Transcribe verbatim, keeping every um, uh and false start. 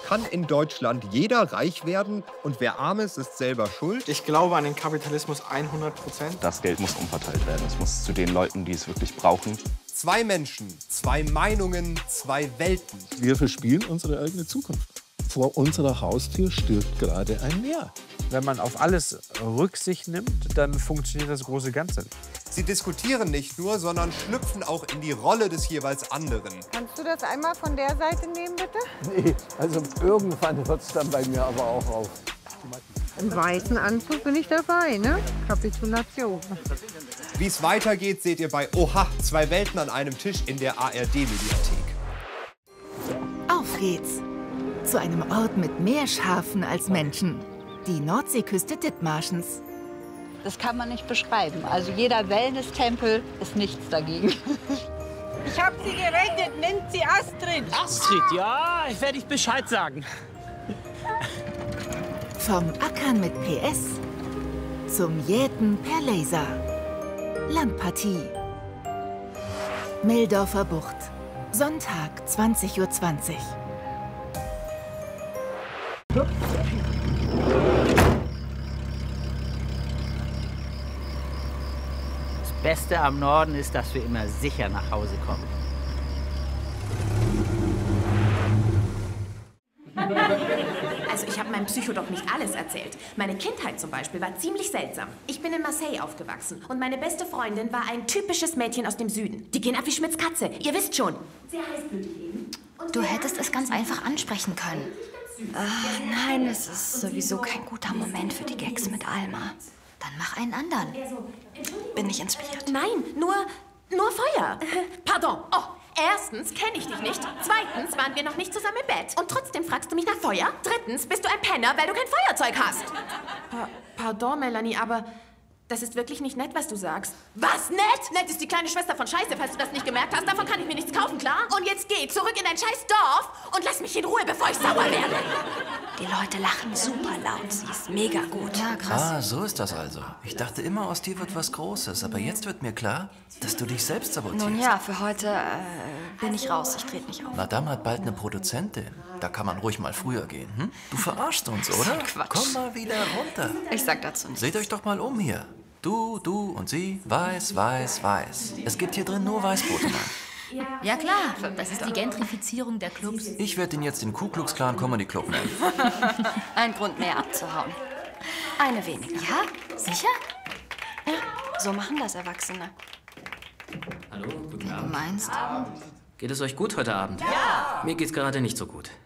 Kann in Deutschland jeder reich werden und wer arm ist, ist selber schuld? Ich glaube an den Kapitalismus hundert Prozent. Das Geld muss umverteilt werden. Es muss zu den Leuten, die es wirklich brauchen. Zwei Menschen, zwei Meinungen, zwei Welten. Wir verspielen unsere eigene Zukunft. Vor unserer Haustür stirbt gerade ein Meer. Wenn man auf alles Rücksicht nimmt, dann funktioniert das große Ganze. Sie diskutieren nicht nur, sondern schlüpfen auch in die Rolle des jeweils anderen. Kannst du das einmal von der Seite nehmen, bitte? Nee, also irgendwann hört es dann bei mir aber auch auf. Im weißen Anzug bin ich dabei, ne? Kapitulation. Wie es weitergeht, seht ihr bei Oha, zwei Welten an einem Tisch in der A R D-Mediathek. Auf geht's! Zu einem Ort mit mehr Schafen als Menschen. Die Nordseeküste Dithmarschens. Das kann man nicht beschreiben. Also jeder Wellness-Tempel ist nichts dagegen. Ich habe sie gerettet, nennt sie Astrid. Astrid, ja, ich werde ich Bescheid sagen. Vom Ackern mit P S zum Jäten per Laser. Landpartie. Meldorfer Bucht. Sonntag, zwanzig Uhr zwanzig. Das Beste am Norden ist, dass wir immer sicher nach Hause kommen. Also ich habe meinem Psycho doch nicht alles erzählt. Meine Kindheit zum Beispiel war ziemlich seltsam. Ich bin in Marseille aufgewachsen und meine beste Freundin war ein typisches Mädchen aus dem Süden. Die gehen ab wie Schmitz Katze, ihr wisst schon. Sehr heißblütig eben. Und du hättest es ganz einfach ansprechen können. Äh, nein, es ist sowieso kein guter Moment für die Gags mit Alma. Dann mach einen anderen. Bin ich inspiriert? Nein, nur, nur Feuer. Pardon. Oh, erstens kenne ich dich nicht. Zweitens waren wir noch nicht zusammen im Bett. Und trotzdem fragst du mich nach Feuer. Drittens bist du ein Penner, weil du kein Feuerzeug hast. Pa Pardon, Melanie, aber das ist wirklich nicht nett, was du sagst. Was, nett? Nett ist die kleine Schwester von Scheiße, falls du das nicht gemerkt hast. Davon kann ich mir nichts kaufen, klar? Und jetzt geh zurück in dein scheiß Dorf und lass mich in Ruhe, bevor ich sauer werde. Die Leute lachen super laut. Sie ist mega gut. Ja, krass. Ah, so ist das also. Ich dachte immer, aus dir wird was Großes. Aber jetzt wird mir klar, dass du dich selbst sabotierst. Nun ja, für heute äh, bin ich raus. Ich trete nicht auf. Madame hat bald eine Produzentin. Da kann man ruhig mal früher gehen. Hm? Du verarschst uns, oder? Quatsch. Komm mal wieder runter. Ich sag dazu nichts. Seht euch doch mal um hier. Du, du und sie, weiß, weiß, weiß. Es gibt hier drin nur Weißbrote, Mann. Ja klar, das ist die Gentrifizierung der Clubs. Ich werde ihn jetzt den Ku Klux Klan Comedy Club nennen. Ein Grund mehr abzuhauen. Eine weniger. Ja? Sicher? Ja, so machen das Erwachsene. Hallo, guten Wie Abend. du meinst? Geht es euch gut heute Abend? Ja! Mir geht's gerade nicht so gut.